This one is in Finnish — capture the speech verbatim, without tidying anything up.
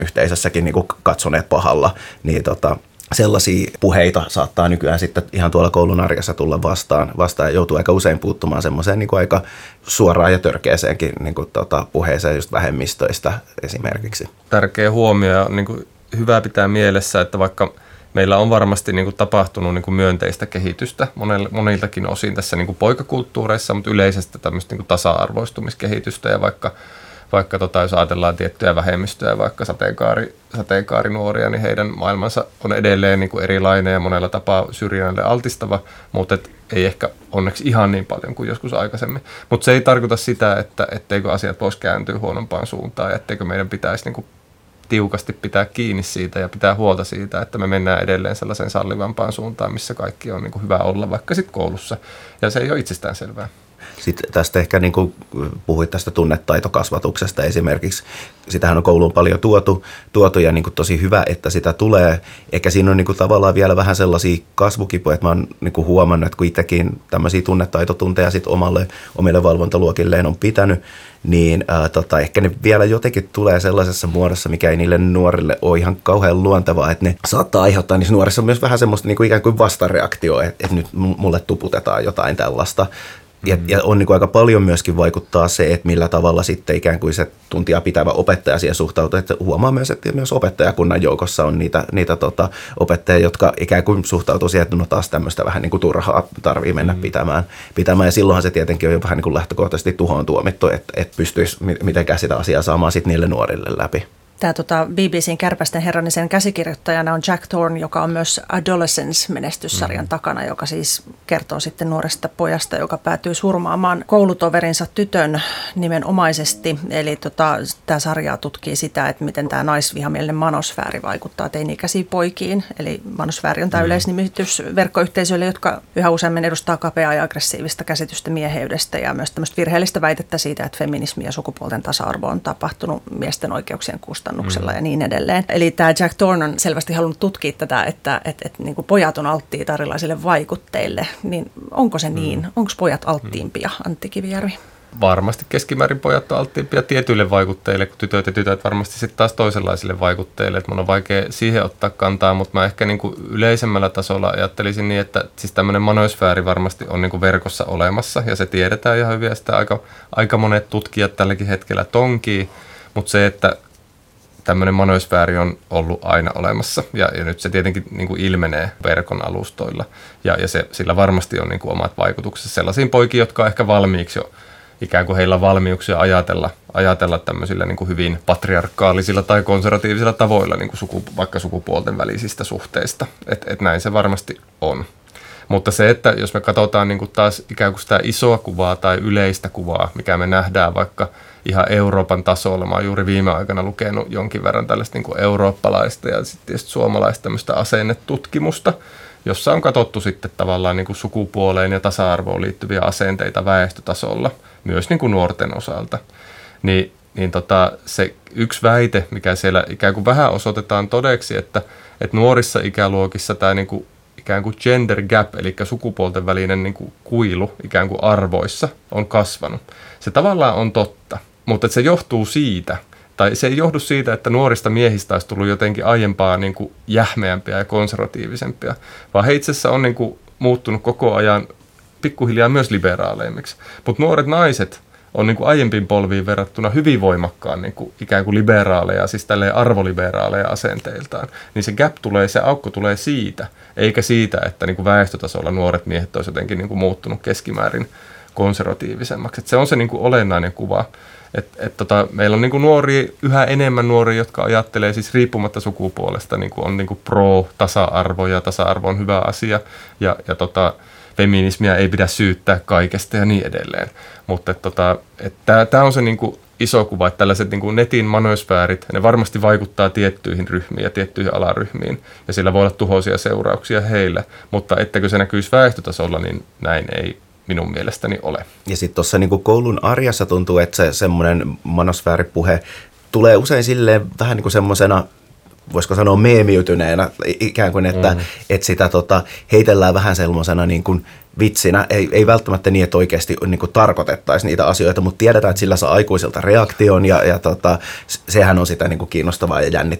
yhteisössäkin niin kuin katsoneet pahalla, niin tota, sellaisia puheita saattaa nykyään sitten ihan tuolla koulun arjessa tulla vastaan, vastaan ja joutuu aika usein puuttumaan semmoiseen niin kuin aika suoraan ja törkeäseenkin niin kuin tota, puheeseen just vähemmistöistä esimerkiksi. Tärkeä huomio ja niin kuin hyvä pitää mielessä, että vaikka meillä on varmasti niin kuin tapahtunut niin kuin myönteistä kehitystä moniltakin osin tässä niin kuin poikakulttuureissa, mutta yleisesti tämmöistä niin kuin tasa-arvoistumiskehitystä ja vaikka Vaikka tota, jos ajatellaan tiettyjä vähemmistöjä, vaikka sateenkaari, sateenkaarinuoria, niin heidän maailmansa on edelleen niin kuin erilainen ja monella tapaa syrjinnälle altistava, mutta et ei ehkä onneksi ihan niin paljon kuin joskus aikaisemmin. Mutta se ei tarkoita sitä, että etteikö asiat voisi kääntyä huonompaan suuntaan ja etteikö meidän pitäisi niin kuin tiukasti pitää kiinni siitä ja pitää huolta siitä, että me mennään edelleen sellaiseen sallivampaan suuntaan, missä kaikki on niin kuin hyvä olla, vaikka sitten koulussa. Ja se ei ole itsestään selvää. Sitten tästä ehkä niin kuin puhuit tästä tunnetaitokasvatuksesta esimerkiksi. Sitähän on kouluun paljon tuotu, tuotu ja niin kuin tosi hyvä, että sitä tulee. Ehkä siinä on niin kuin tavallaan vielä vähän sellaisia kasvukipuja, että mä oon niin kuin huomannut, että kun itsekin tämmöisiä tunnetaitotunteja sit omalle, omille valvontaluokilleen on pitänyt, niin ää, tota, ehkä ne vielä jotenkin tulee sellaisessa muodossa, mikä ei niille nuorille ole ihan kauhean luontevaa, että ne saattaa aiheuttaa niissä nuorissa myös vähän semmoista niin kuin ikään kuin vastareaktioa, että, että nyt mulle tuputetaan jotain tällaista. Ja, ja on niin kuin aika paljon myöskin vaikuttaa se, että millä tavalla sitten ikään kuin se tuntia pitävä opettaja siihen suhtautuu. Että huomaa myös, että myös opettajakunnan joukossa on niitä, niitä tota, opettajia, jotka ikään kuin suhtautuu siihen, että no taas tämmöistä vähän niin kuin turhaa tarvii mennä mm. pitämään, pitämään. Ja silloinhan se tietenkin on jo vähän niin kuin lähtökohtaisesti tuhoon tuomittu, että, että pystyisi mitenkään sitä asiaa saamaan sitten niille nuorille läpi. Tämä tota, B B C:n Kärpästen herran, niin sen käsikirjoittajana on Jack Thorne, joka on myös Adolescence-menestyssarjan mm. takana, joka siis kertoo sitten nuoresta pojasta, joka päätyy surmaamaan koulutoverinsa tytön nimenomaisesti. Eli tota, tämä sarja tutkii sitä, että miten tämä naisvihamielinen manosfääri vaikuttaa teini-ikäisiin poikiin. Eli manosfääri on tämä mm. yleisnimitys verkkoyhteisöille, jotka yhä useammin edustaa kapeaa ja aggressiivista käsitystä mieheydestä ja myös tämmöistä virheellistä väitettä siitä, että feminismi ja sukupuolten tasa-arvo on tapahtunut miesten oikeuksien kustannuksella. Mm. ja niin edelleen. Eli tämä Jack Thorne on selvästi halunnut tutkia tätä, että, että, että niin kuin pojat on alttiita erilaisille vaikutteille. Niin onko se niin? Mm. Onko pojat alttiimpia, Antti Kivijärvi? Varmasti keskimäärin pojat on alttiimpia tietyille vaikutteille, kun tytöt ja tytöt varmasti sitten taas toisenlaisille vaikutteille. Että mun on vaikea siihen ottaa kantaa, mutta mä ehkä niin kuin yleisemmällä tasolla ajattelisin niin, että siis tämmöinen manosfääri varmasti on niin kuin verkossa olemassa ja se tiedetään ihan hyvin ja sitä aika, aika monet tutkijat tälläkin hetkellä tonkii, mutta se, että tämmöinen manosfääri on ollut aina olemassa ja, ja nyt se tietenkin niin kuin ilmenee verkon alustoilla ja, ja se, sillä varmasti on niin kuin omat vaikutuksensa sellaisiin poikiin, jotka on ehkä valmiiksi jo ikään kuin heillä on valmiuksia ajatella, ajatella tämmöisillä niin kuin hyvin patriarkaalisilla tai konservatiivisilla tavoilla niin kuin suku, vaikka sukupuolten välisistä suhteista, että et näin se varmasti on. Mutta se, että jos me katsotaan niin kuin taas ikään kuin sitä isoa kuvaa tai yleistä kuvaa, mikä me nähdään vaikka ihan Euroopan tasolla. Mä oon juuri viime aikana lukenut jonkin verran tällaista niin kuin eurooppalaista ja sitten tietysti suomalaista tämmöistä asennetutkimusta, jossa on katsottu sitten tavallaan niin kuin sukupuoleen ja tasa-arvoon liittyviä asenteita väestötasolla, myös niin kuin nuorten osalta. Niin, niin tota, se yksi väite, mikä siellä ikään kuin vähän osoitetaan todeksi, että, että nuorissa ikäluokissa tämä niin kuin ikään kuin gender gap, eli sukupuolten välinen niin kuin kuilu ikään kuin arvoissa on kasvanut. Se tavallaan on totta, mutta se johtuu siitä, tai se ei johdu siitä, että nuorista miehistä olisi tullut jotenkin aiempaa niin kuin jähmeämpiä ja konservatiivisempia, vaan he itse asiassa on niin kuin muuttunut koko ajan pikkuhiljaa myös liberaaleimmiksi. Mutta nuoret naiset on niin kuin aiempiin polviin verrattuna hyvin voimakkaan niin kuin ikään kuin liberaaleja, siis tälleen arvoliberaaleja asenteiltaan. Niin se gap tulee, se aukko tulee siitä, eikä siitä, että niin kuin väestötasolla nuoret miehet olisivat jotenkin niin kuin muuttunut keskimäärin konservatiivisemmaksi. Et se on se niin kuin olennainen kuva. Et, et tota, meillä on niin kuin nuoria, yhä enemmän nuoria, jotka ajattelee siis riippumatta sukupuolesta, niin kuin on niin kuin pro-tasa-arvo ja tasa-arvo on hyvä asia ja, ja tota, feminismiä ei pidä syyttää kaikesta ja niin edelleen. Mutta tota, tämä on se niin kuin iso kuva, että tällaiset niin kuin netin manosfäärit, ne varmasti vaikuttaa tiettyihin ryhmiin ja tiettyihin alaryhmiin ja sillä voi olla tuhoisia seurauksia heille, mutta ettekö se näkyisi väestötasolla, niin näin ei minun mielestäni ole. Ja sitten tuossa niin kuin koulun arjessa tuntuu, että se semmoinen manosfääripuhe tulee usein silleen vähän niin kuin semmoisena, voisiko sanoa meemiytyneenä ikään kuin, että, mm. että sitä tota, heitellään vähän semmoisena niin kuin vitsinä, ei, ei välttämättä niin, että oikeasti niin kuin tarkoitettaisiin niitä asioita, mutta tiedetään, että sillä saa aikuiselta reaktion ja, ja tota, sehän on sitä niin kuin kiinnostavaa ja